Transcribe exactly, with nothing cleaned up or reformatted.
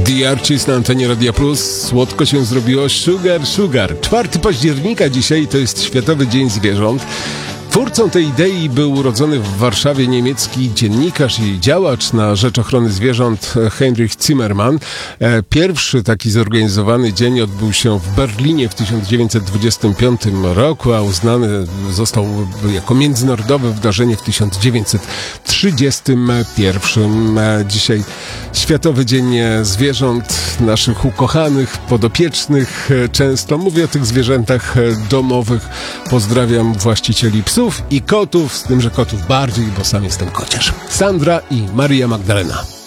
The Archist na antenie Radia Plus. Słodko się zrobiło. Sugar, sugar. czwartego października dzisiaj to jest Światowy Dzień Zwierząt. Twórcą tej idei był urodzony w Warszawie niemiecki dziennikarz i działacz na rzecz ochrony zwierząt Heinrich Zimmermann. Pierwszy taki zorganizowany dzień odbył się w Berlinie w tysiąc dziewięćset dwudziestym piątym roku, a uznany został jako międzynarodowe wydarzenie w tysiąc dziewięćset trzydziestym pierwszym. Dzisiaj Światowy Dzień Zwierząt, naszych ukochanych, podopiecznych. Często mówię o tych zwierzętach domowych. Pozdrawiam właścicieli psów i kotów, z tym, że kotów bardziej, bo sam jestem kociarz. Sandra i Maria Magdalena.